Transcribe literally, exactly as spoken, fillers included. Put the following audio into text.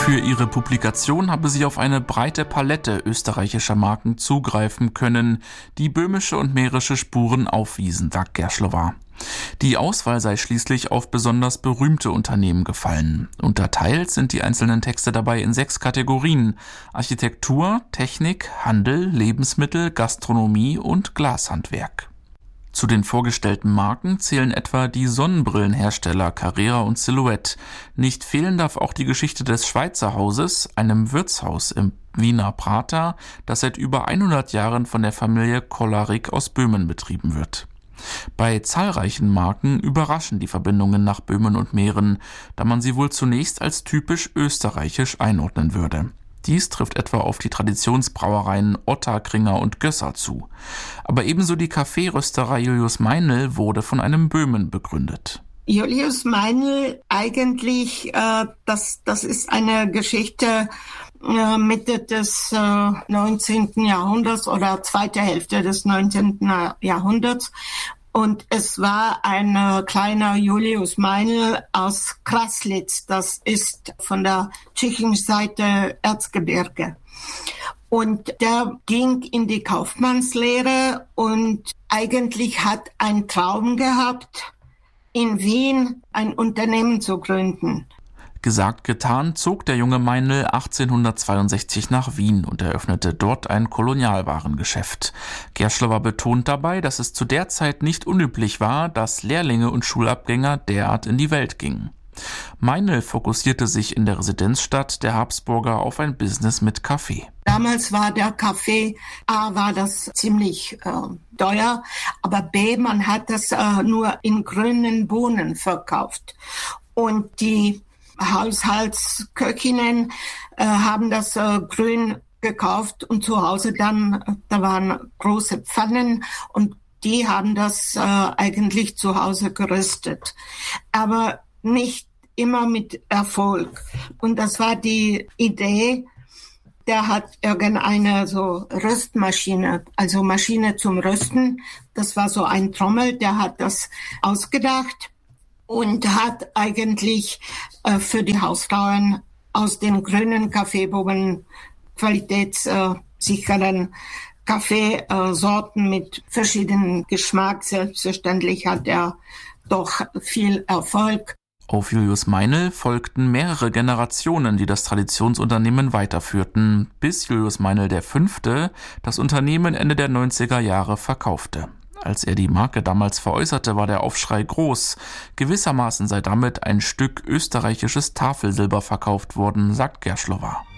Für ihre Publikation habe sie auf eine breite Palette österreichischer Marken zugreifen können, die böhmische und mährische Spuren aufwiesen, sagt Gerschlowa. Die Auswahl sei schließlich auf besonders berühmte Unternehmen gefallen. Unterteilt sind die einzelnen Texte dabei in sechs Kategorien: Architektur, Technik, Handel, Lebensmittel, Gastronomie und Glashandwerk. Zu den vorgestellten Marken zählen etwa die Sonnenbrillenhersteller Carrera und Silhouette. Nicht fehlen darf auch die Geschichte des Schweizer Hauses, einem Wirtshaus im Wiener Prater, das seit über hundert Jahren von der Familie Kollarik aus Böhmen betrieben wird. Bei zahlreichen Marken überraschen die Verbindungen nach Böhmen und Mähren, da man sie wohl zunächst als typisch österreichisch einordnen würde. Dies trifft etwa auf die Traditionsbrauereien Ottakringer und Gösser zu. Aber ebenso die Kaffeerösterei Julius Meinl wurde von einem Böhmen begründet. Julius Meinl, eigentlich, äh, das, das ist eine Geschichte äh, Mitte des äh, neunzehnten. Jahrhunderts oder zweite Hälfte des neunzehnten. Jahrhunderts. Und es war ein äh, kleiner Julius Meinl aus Kraslitz. Das ist von der tschechischen Seite Erzgebirge. Und der ging in die Kaufmannslehre und eigentlich hat einen Traum gehabt, in Wien ein Unternehmen zu gründen. Gesagt, getan, zog der junge Meinl achtzehnhundertzweiundsechzig nach Wien und eröffnete dort ein Kolonialwarengeschäft. Gerschlowa betont dabei, dass es zu der Zeit nicht unüblich war, dass Lehrlinge und Schulabgänger derart in die Welt gingen. Meinl fokussierte sich in der Residenzstadt der Habsburger auf ein Business mit Kaffee. Damals war der Kaffee, A, war das ziemlich äh, teuer, aber B, man hat das äh, nur in grünen Bohnen verkauft. Und die Haushaltsköchinnen äh, haben das äh, grün gekauft und zu Hause dann, da waren große Pfannen und die haben das äh, eigentlich zu Hause geröstet. Aber nicht immer mit Erfolg. Und das war die Idee, der hat irgendeine so Röstmaschine, also Maschine zum Rösten. Das war so ein Trommel, der hat das ausgedacht. Und hat eigentlich äh, für die Hausfrauen aus den grünen Kaffeebohnen qualitätssicheren Kaffeesorten mit verschiedenen Geschmack. Selbstverständlich hat er doch viel Erfolg. Auf Julius Meinl folgten mehrere Generationen, die das Traditionsunternehmen weiterführten, bis Julius Meinl der Fünfte das Unternehmen Ende der neunziger Jahre verkaufte. Als er die Marke damals veräußerte, war der Aufschrei groß. Gewissermaßen sei damit ein Stück österreichisches Tafelsilber verkauft worden, sagt Gerschlowa.